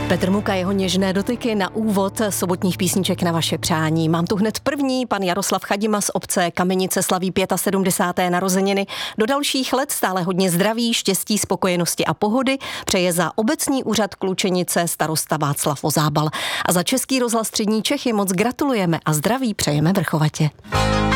Petr Muka, jeho něžné dotyky na úvod sobotních písniček na vaše přání. Mám tu hned první, pan Jaroslav Chadima z obce Kamenice slaví 75. narozeniny. Do dalších let stále hodně zdraví, štěstí, spokojenosti a pohody přeje za obecní úřad Klučenice starosta Václav Vozábal. A za Český rozhlas Střední Čechy moc gratulujeme a zdraví přejeme vrchovatě.